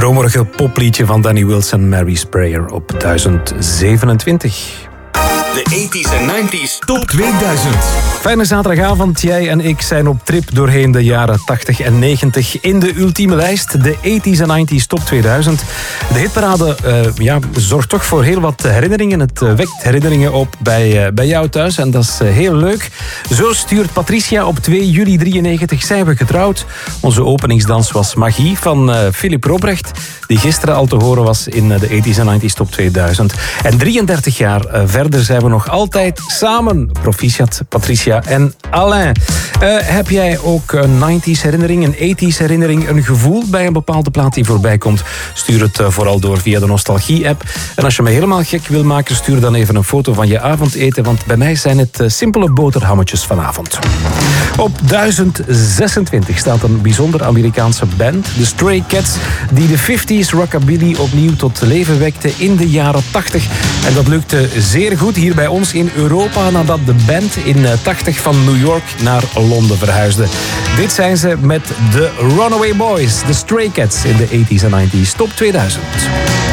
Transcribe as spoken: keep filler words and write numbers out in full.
dromerige popliedje van Danny Wilson, Mary Sprayer op duizend zevenentwintig. De tachtiger en negentiger Top tweeduizend. Fijne zaterdagavond. Jij en ik zijn op trip doorheen de jaren tachtig en negentig in de ultieme lijst. De tachtiger en negentiger Top tweeduizend. De hitparade uh, ja, zorgt toch voor heel wat herinneringen. Het uh, wekt herinneringen op bij, uh, bij jou thuis. En dat is uh, heel leuk. Zo stuurt Patricia op twee juli drieënnegentig. Zijn we getrouwd. Onze openingsdans was Magie van uh, Philip Robrecht. Die gisteren al te horen was in uh, de tachtiger en negentiger Top tweeduizend. En drieëndertig jaar uh, verder zijn we nog altijd samen. Proficiat, Patricia en Alain. Uh, heb jij ook een negentiger herinnering, een tachtiger herinnering, een gevoel bij een bepaalde plaat die voorbij komt? Stuur het uh, vooral door via de Nostalgie-app. En als je me helemaal gek wil maken, stuur dan even een foto van je avondeten, want bij mij zijn het uh, simpele boterhammetjes vanavond. Op duizend zesentwintig staat een bijzonder Amerikaanse band, de Stray Cats, die de vijftiger rockabilly opnieuw tot leven wekte in de jaren tachtig. En dat lukte zeer goed hier bij ons in Europa, nadat de band in tachtig van New York naar Londen verhuisde. Dit zijn ze met de Runaway Boys, de Stray Cats in de tachtiger en negentiger Top tweeduizend.